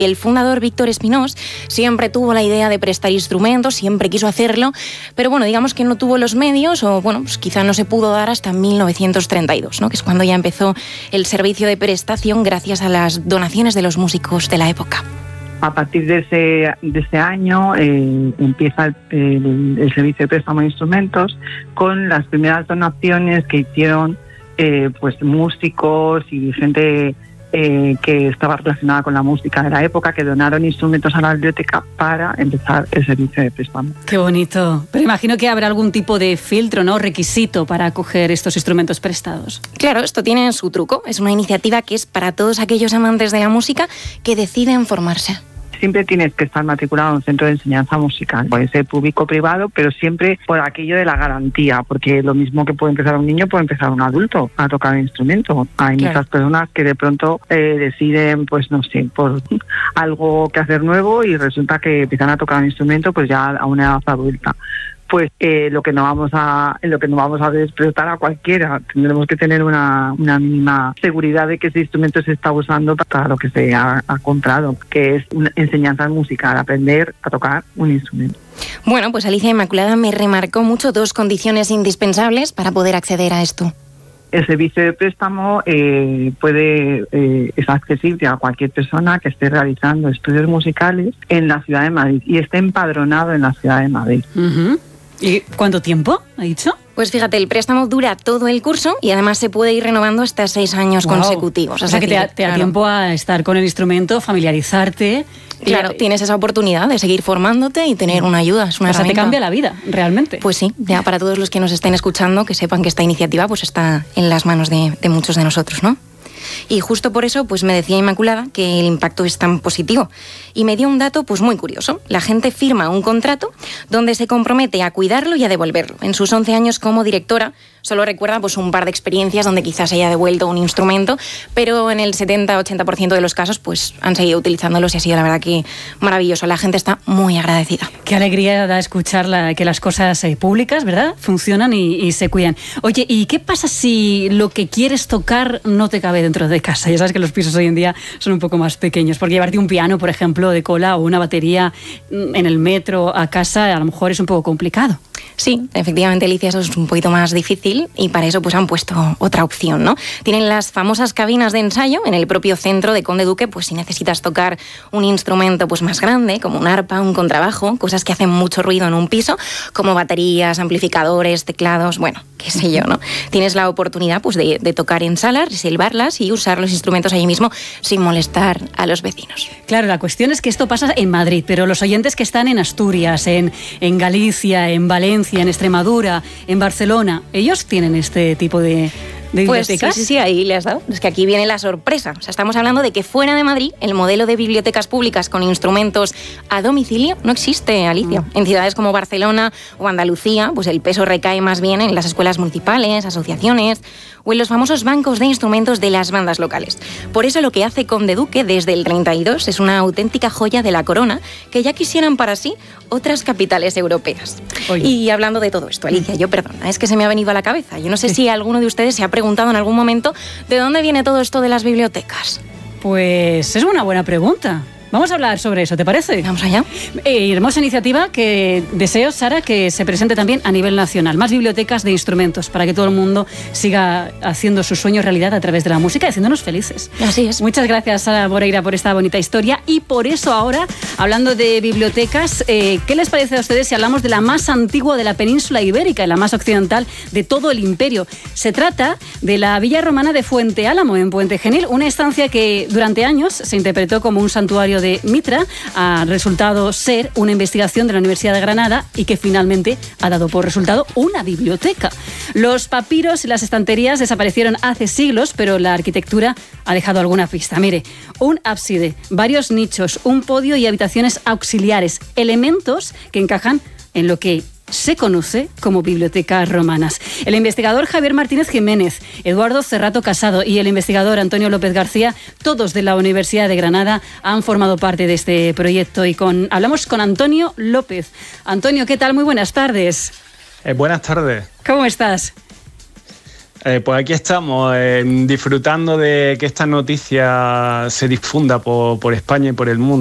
El fundador Víctor Espinós siempre tuvo la idea de prestar instrumentos, siempre quiso hacerlo, pero bueno, digamos que no tuvo los medios o bueno, pues quizá no se pudo dar hasta 1932, ¿no? Que es cuando ya empezó el servicio de prestación gracias a las donaciones de los músicos de la época. A partir de ese año empieza el servicio de préstamo de instrumentos con las primeras donaciones que hicieron pues músicos y gente que estaba relacionada con la música de la época, que donaron instrumentos a la biblioteca para empezar el servicio de préstamo. ¡Qué bonito! Pero imagino que habrá algún tipo de filtro, ¿no? Requisito para acoger estos instrumentos prestados. Claro, esto tiene su truco. Es una iniciativa que es para todos aquellos amantes de la música que deciden formarse. Siempre tienes que estar matriculado en un centro de enseñanza musical. Puede ser público o privado, pero siempre por aquello de la garantía, porque lo mismo que puede empezar un niño, puede empezar un adulto a tocar el instrumento. Hay muchas personas que de pronto deciden, pues no sé, por algo que hacer nuevo y resulta que empiezan a tocar un instrumento pues ya a una edad adulta. Pues lo que no vamos a despertar a cualquiera. Tendremos que tener una mínima seguridad de que ese instrumento se está usando para lo que se ha comprado, que es una enseñanza musical, aprender a tocar un instrumento. Bueno, pues Alicia Inmaculada me remarcó mucho dos condiciones indispensables para poder acceder a esto. El servicio de préstamo es accesible a cualquier persona que esté realizando estudios musicales en la ciudad de Madrid y esté empadronado en la ciudad de Madrid. Uh-huh. ¿Y cuánto tiempo ha dicho? Pues fíjate, el préstamo dura todo el curso y además se puede ir renovando hasta 6 años consecutivos. O sea que te da tiempo a estar con el instrumento, familiarizarte. Claro, tienes esa oportunidad de seguir formándote y tener una ayuda. Es una herramienta. Te cambia la vida, realmente. Pues sí, ya para todos los que nos estén escuchando, que sepan que esta iniciativa pues está en las manos de muchos de nosotros, ¿no? Y justo por eso pues me decía Inmaculada que el impacto es tan positivo. Y me dio un dato pues muy curioso. La gente firma un contrato donde se compromete a cuidarlo y a devolverlo. En sus 11 años como directora solo recuerda pues un par de experiencias donde quizás haya devuelto un instrumento, pero en el 70-80% de los casos pues han seguido utilizándolos y ha sido la verdad que maravilloso. La gente está muy agradecida. Qué alegría da escuchar que las cosas públicas, ¿verdad?, funcionan y se cuidan. Oye, ¿y qué pasa si lo que quieres tocar no te cabe dentro de casa? Ya sabes que los pisos hoy en día son un poco más pequeños, porque llevarte un piano, por ejemplo, de cola o una batería en el metro a casa a lo mejor es un poco complicado. Sí, efectivamente, Alicia, eso es un poquito más difícil y para eso pues han puesto otra opción, ¿no? Tienen las famosas cabinas de ensayo en el propio centro de Conde Duque, pues si necesitas tocar un instrumento pues más grande, como un arpa, un contrabajo, cosas que hacen mucho ruido en un piso, como baterías, amplificadores, teclados, bueno, qué sé yo, ¿no? Tienes la oportunidad pues de tocar en salas, reservarlas y usar los instrumentos allí mismo sin molestar a los vecinos. Claro, la cuestión es que esto pasa en Madrid, pero los oyentes que están en Asturias, en Galicia, en Valencia, en Extremadura, en Barcelona, ellos tienen este tipo de bibliotecas. Pues sí, ahí le has dado. Es que aquí viene la sorpresa. O sea, estamos hablando de que fuera de Madrid el modelo de bibliotecas públicas con instrumentos a domicilio no existe, Alicia. En ciudades como Barcelona o Andalucía, pues el peso recae más bien en las escuelas municipales, asociaciones o en los famosos bancos de instrumentos de las bandas locales. Por eso lo que hace Conde Duque desde el 32 es una auténtica joya de la corona que ya quisieran para sí otras capitales europeas. Oye. Y hablando de todo esto, Alicia, yo perdona, es que se me ha venido a la cabeza. Yo no sé si alguno de ustedes se ha preguntado en algún momento de dónde viene todo esto de las bibliotecas. Pues es una buena pregunta. Vamos a hablar sobre eso, ¿te parece? Vamos allá. Hermosa iniciativa que deseo, Sara, que se presente también a nivel nacional. Más bibliotecas de instrumentos para que todo el mundo siga haciendo sus sueños realidad a través de la música y haciéndonos felices. Así es. Muchas gracias, Sara Moreira, por esta bonita historia. Y por eso ahora, hablando de bibliotecas, ¿qué les parece a ustedes si hablamos de la más antigua de la península ibérica y la más occidental de todo el imperio? Se trata de la villa romana de Fuente Álamo, en Puente Genil, una estancia que durante años se interpretó como un santuario de Mitra, ha resultado ser una investigación de la Universidad de Granada y que finalmente ha dado por resultado una biblioteca. Los papiros y las estanterías desaparecieron hace siglos, pero la arquitectura ha dejado alguna pista. Mire, un ábside, varios nichos, un podio y habitaciones auxiliares, elementos que encajan en lo que se conoce como bibliotecas romanas. El investigador Javier Martínez Jiménez, Eduardo Cerrato Casado y el investigador Antonio López García, todos de la Universidad de Granada, han formado parte de este proyecto y hablamos con Antonio López. Antonio, ¿qué tal? Muy buenas tardes. Buenas tardes. ¿Cómo estás? Pues aquí estamos, disfrutando de que esta noticia se difunda por España y por el mundo.